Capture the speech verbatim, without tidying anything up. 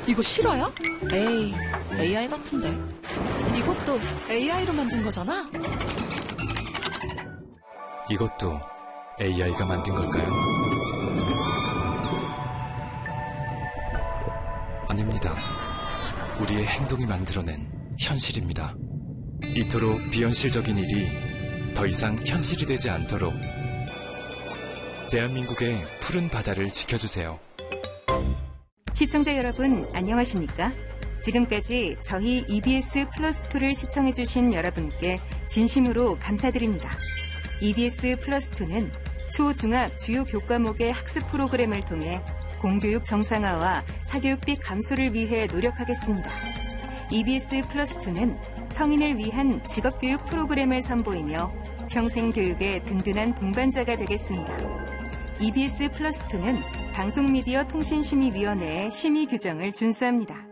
이거 실화야? 에이, 에이아이 같은데. 이것도 에이아이로 만든 거잖아? 이것도 에이아이가 만든 걸까요? 아닙니다. 우리의 행동이 만들어낸 현실입니다. 이토록 비현실적인 일이 더 이상 현실이 되지 않도록 대한민국의 푸른 바다를 지켜주세요. 시청자 여러분, 안녕하십니까? 지금까지 저희 이비에스 플러스투를 시청해주신 여러분께 진심으로 감사드립니다. 이비에스 플러스투는 초, 중학 주요 교과목의 학습 프로그램을 통해 공교육 정상화와 사교육비 감소를 위해 노력하겠습니다. 이비에스 플러스투는 성인을 위한 직업교육 프로그램을 선보이며 평생 교육의 든든한 동반자가 되겠습니다. 이비에스 플러스투는 방송미디어 통신심의위원회의 심의 규정을 준수합니다.